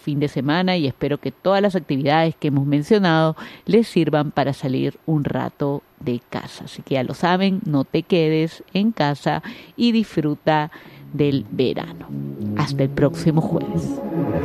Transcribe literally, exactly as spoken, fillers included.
fin de semana y espero que todas las actividades que hemos mencionado les sirvan para salir un rato de casa. Así que ya lo saben, no te quedes en casa y disfruta del verano. Hasta el próximo jueves.